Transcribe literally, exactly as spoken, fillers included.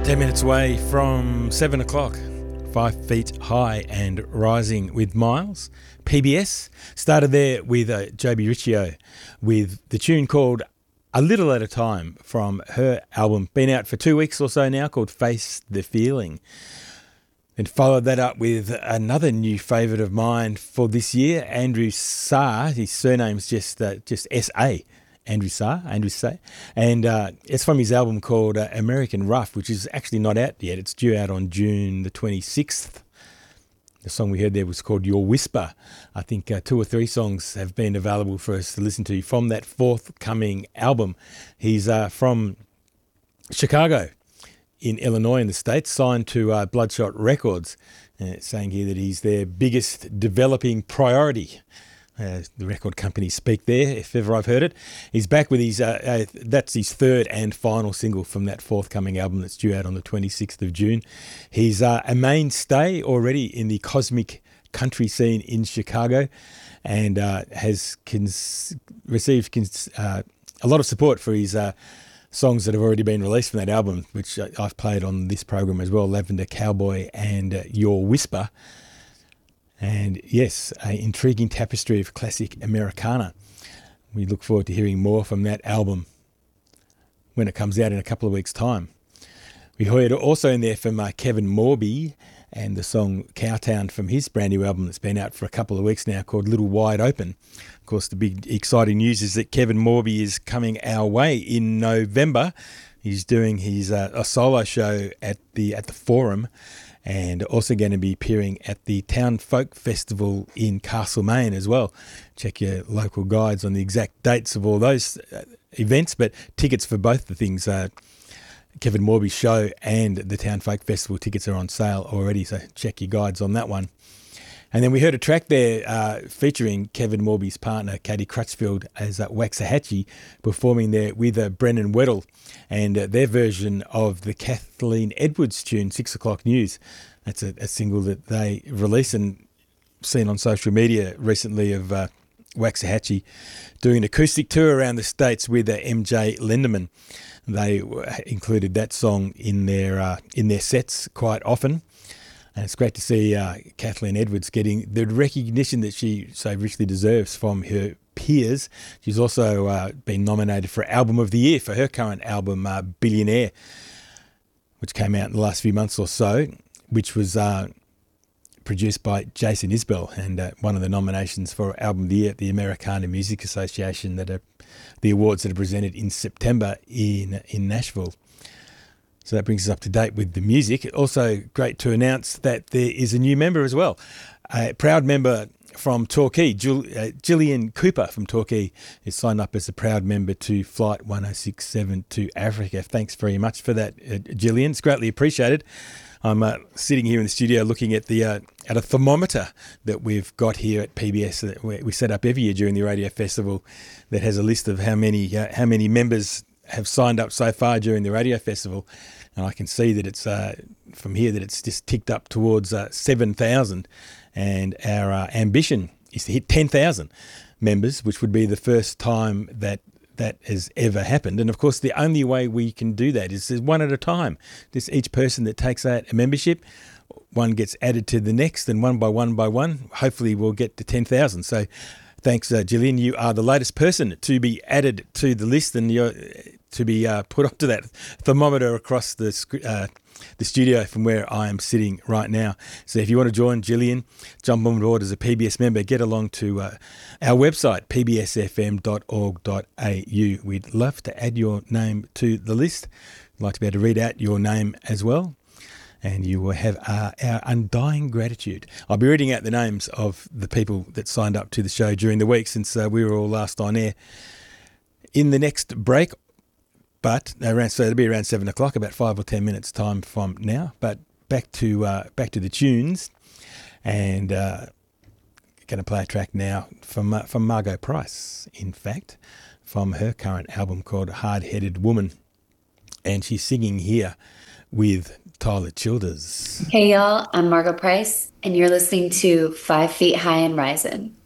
Ten minutes away from seven o'clock. Five feet high and rising with Miles. P B S started there with uh, Joby Riccio with the tune called A Little at a Time from her album, been out for two weeks or so now, called Face the Feeling. And followed that up with another new favourite of mine for this year, Andrew Sarr. His surname's just uh, just S A. Andrew Sarr, Andrew Say, and uh, it's from his album called uh, American Rough, which is actually not out yet. It's due out on June the twenty-sixth. The song we heard there was called Your Whisper. I think uh, two or three songs have been available for us to listen to from that forthcoming album. He's uh, from Chicago in Illinois in the States, signed to uh, Bloodshot Records. And it's saying here that he's their biggest developing priority. Uh, the record company speak there, if ever I've heard it. He's back with his, uh, uh, that's his third and final single from that forthcoming album that's due out on the twenty-sixth of June. He's uh, a mainstay already in the cosmic country scene in Chicago and uh, has cons- received cons- uh, a lot of support for his uh, songs that have already been released from that album, which I've played on this program as well, Lavender Cowboy and uh, Your Whisper. And yes, an intriguing tapestry of classic Americana. We look forward to hearing more from that album when it comes out in a couple of weeks' time. We heard also in there from uh, Kevin Morby and the song Cowtown from his brand new album that's been out for a couple of weeks now called Little Wide Open. Of course, the big exciting news is that Kevin Morby is coming our way in November. He's doing his uh, a solo show at the at the Forum, and also going to be appearing at the Town Folk Festival in Castlemaine as well. Check your local guides on the exact dates of all those uh, events, but tickets for both the things, uh, Kevin Morby's show and the Town Folk Festival tickets are on sale already, so check your guides on that one. And then we heard a track there uh, featuring Kevin Morby's partner, Katie Crutchfield, as uh, Waxahachie, performing there with uh, Brennan Weddle and uh, their version of the Kathleen Edwards tune, Six O'Clock News. That's a, a single that they released and seen on social media recently of uh, Waxahachie doing an acoustic tour around the States with uh, M J Lenderman. They included that song in their uh, in their sets quite often. And it's great to see uh, Kathleen Edwards getting the recognition that she so richly deserves from her peers. She's also uh, been nominated for Album of the Year for her current album, uh, Billionaire, which came out in the last few months or so, which was uh, produced by Jason Isbell, and uh, one of the nominations for Album of the Year at the Americana Music Association, that are the awards that are presented in September in in Nashville. So that brings us up to date with the music. Also great to announce that there is a new member as well. A proud member from Torquay, Jill, uh, Gillian Cooper from Torquay, is signed up as a proud member to Flight one oh six seven to Africa. Thanks very much for that, uh, Gillian. It's greatly appreciated. I'm uh, sitting here in the studio looking at the uh, at a thermometer that we've got here at P B S that we set up every year during the radio festival, that has a list of how many uh, how many members have signed up so far during the radio festival, and I can see that it's uh, from here that it's just ticked up towards uh, seven thousand, and our uh, ambition is to hit ten thousand members, which would be the first time that that has ever happened. And of course, the only way we can do that is, is one at a time. Just each person that takes out a membership, one gets added to the next, and one by one by one, hopefully we'll get to ten thousand. So thanks, uh, Gillian. You are the latest person to be added to the list, and you're to be uh, put onto that thermometer across the uh, the studio from where I am sitting right now. So if you want to join Gillian, jump on board as a P B S member, get along to uh, our website, p b s f m dot org dot a u. We'd love to add your name to the list. We'd like to be able to read out your name as well, and you will have uh, our undying gratitude. I'll be reading out the names of the people that signed up to the show during the week since uh, we were all last on air in the next break. But around, so it'll be around seven o'clock, about five or ten minutes time from now. But back to uh, back to the tunes, and uh, going to play a track now from uh, from Margo Price. In fact, from her current album called Hard Headed Woman, and she's singing here with Tyler Childers. Hey y'all, I'm Margo Price, and you're listening to Five Feet High and Rising.